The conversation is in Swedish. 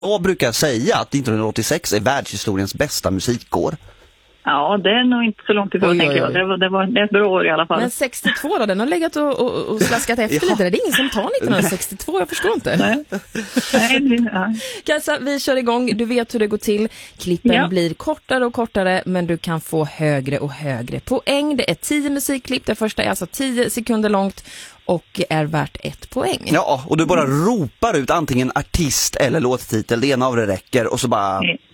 Jag brukar säga att 1986 är världshistoriens bästa musikår. Ja, det är nog inte så långt ifrån, tänker jag. Det är ett bra år i alla fall. Men 62 då, den har legat och slaskat efter lite. Det är ingen som tar 1962, jag förstår inte. Nej. Kajsa, vi kör igång. Du vet hur det går till. Klippen blir kortare och kortare, men du kan få högre och högre poäng. Det är 10 musikklipp. Det första är alltså 10 sekunder långt och är värt 1 poäng. Ja, och du bara ropar ut antingen artist eller låttitel. Det ena av det räcker och så bara